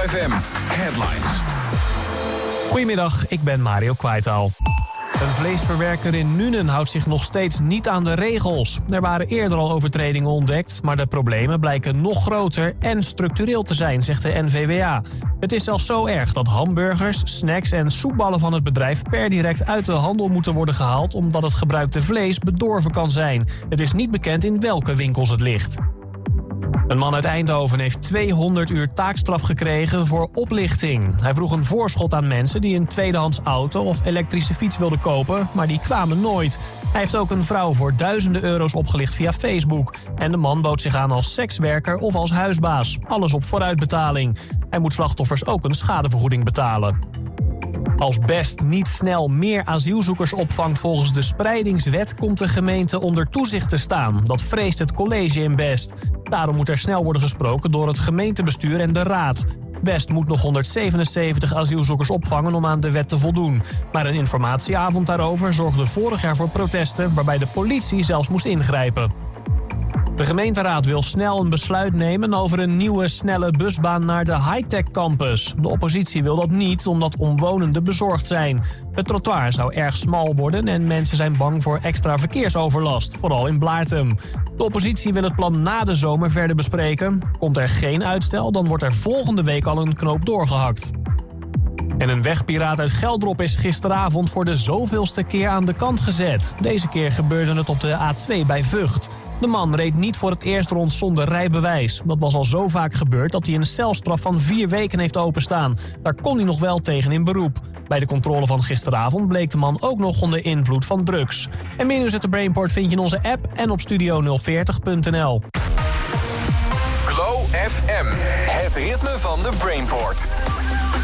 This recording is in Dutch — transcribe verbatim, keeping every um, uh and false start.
F M Headlines. Goedemiddag, ik ben Mario Kwaitaal. Een vleesverwerker in Nuenen houdt zich nog steeds niet aan de regels. Er waren eerder al overtredingen ontdekt, maar de problemen blijken nog groter en structureel te zijn, zegt de N V W A. Het is zelfs zo erg dat hamburgers, snacks en soepballen van het bedrijf per direct uit de handel moeten worden gehaald, omdat het gebruikte vlees bedorven kan zijn. Het is niet bekend in welke winkels het ligt. Een man uit Eindhoven heeft tweehonderd uur taakstraf gekregen voor oplichting. Hij vroeg een voorschot aan mensen die een tweedehands auto of elektrische fiets wilden kopen, maar die kwamen nooit. Hij heeft ook een vrouw voor duizenden euro's opgelicht via Facebook. En de man bood zich aan als sekswerker of als huisbaas. Alles op vooruitbetaling. Hij moet slachtoffers ook een schadevergoeding betalen. Als Best niet snel meer asielzoekers opvangt volgens de spreidingswet, komt de gemeente onder toezicht te staan. Dat vreest het college in Best. Daarom moet er snel worden gesproken door het gemeentebestuur en de raad. Best moet nog honderdzevenenzeventig asielzoekers opvangen om aan de wet te voldoen. Maar een informatieavond daarover zorgde vorig jaar voor protesten, waarbij de politie zelfs moest ingrijpen. De gemeenteraad wil snel een besluit nemen over een nieuwe snelle busbaan naar de high-tech campus. De oppositie wil dat niet, omdat omwonenden bezorgd zijn. Het trottoir zou erg smal worden en mensen zijn bang voor extra verkeersoverlast, vooral in Blaartem. De oppositie wil het plan na de zomer verder bespreken. Komt er geen uitstel, dan wordt er volgende week al een knoop doorgehakt. En een wegpiraat uit Geldrop is gisteravond voor de zoveelste keer aan de kant gezet. Deze keer gebeurde het op de A twee bij Vught. De man reed niet voor het eerst rond zonder rijbewijs. Dat was al zo vaak gebeurd dat hij een celstraf van vier weken heeft openstaan. Daar kon hij nog wel tegen in beroep. Bij de controle van gisteravond bleek de man ook nog onder invloed van drugs. En meer nieuws uit de Brainport vind je in onze app en op studio nul veertig punt n l. Glow F M, het ritme van de Brainport.